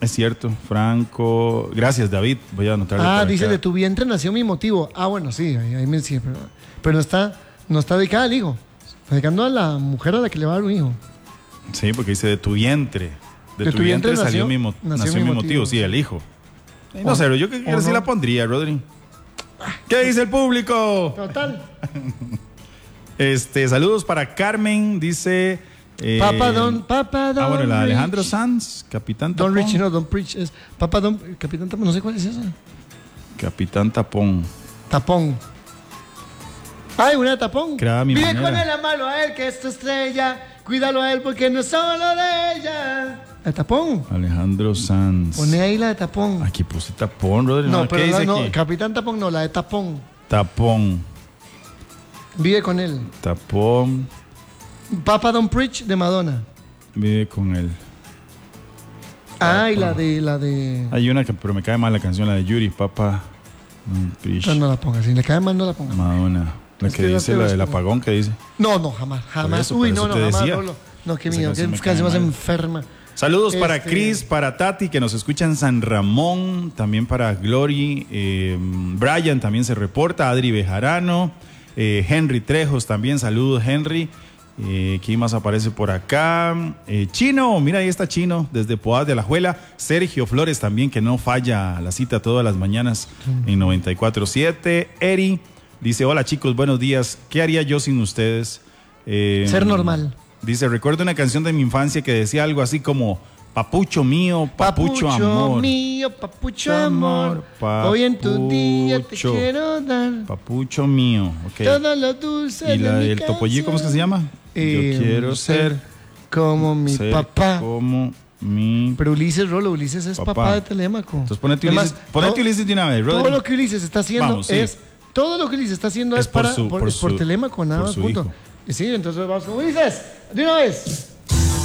Es cierto, Franco. Gracias, David. Voy a anotarlo. Dice, de tu vientre nació mi motivo. Bueno, sí, ahí me decía, pero no está dedicada al hijo. Está dedicando a la mujer a la que le va a dar un hijo. Sí, porque dice de tu vientre. De tu vientre nació mi motivo, sí, el hijo. No sé, yo creo que sí la pondría, Rodri. ¿Qué dice el público? Total. Saludos para Carmen, dice... Papa Don bueno, la de Alejandro Sanz, Capitán Tapón. Don Rich, no, Don Preach es Papa Don, Capitán Tapón, no sé cuál es esa. Capitán Tapón. Tapón. Ay, una de Tapón. Vive con él, amalo a él, que es tu estrella. Cuídalo a él porque no es solo de ella. La de Tapón. Alejandro Sanz. Pone ahí la de Tapón. Aquí puse Tapón, Rodri. No, pero ¿qué dice aquí? Capitán Tapón no, la de Tapón. Tapón. Vive con él. Tapón. Papa Don't Preach de Madonna. Vive con él. Y la de... Hay una pero me cae mal la canción, la de Yuri, Papa Don't Preach. No la pongas, si le cae mal no la pongas. Madonna. La que dice, la del apagón, que dice. No, jamás. Uy, no, jamás. No, qué miedo, qué canción más enferma. Saludos para Chris, para Tati, que nos escucha en San Ramón, también para Glory, Brian también se reporta, Adri Bejarano, Henry Trejos también, saludos Henry. ¿Quién más aparece por acá? Chino, mira ahí está Chino, desde Poás de Alajuela. Sergio Flores también, que no falla la cita todas las mañanas en 94.7. Eri dice, hola chicos, buenos días, ¿qué haría yo sin ustedes? Ser normal. Dice, recuerdo una canción de mi infancia que decía algo así como, papucho mío, papucho amor. Papucho mío, papucho amor. Hoy en tu día te quiero dar. Papucho mío, ok. Todo lo dulce. ¿Y la del Topollillo, cómo es que se llama? Yo quiero ser como mi papá. Como mi... Pero Ulises es papá de Telémaco. Entonces ponete Ulises de una vez, Rodri. Todo lo que Ulises está haciendo es por Telémaco, nada más, punto. Sí, entonces vamos con Ulises, de una vez.